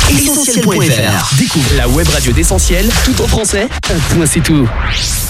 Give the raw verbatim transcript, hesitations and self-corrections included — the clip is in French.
essentiel point f r. Découvre la web radio d'Essentiel, tout en français. Un point, c'est tout.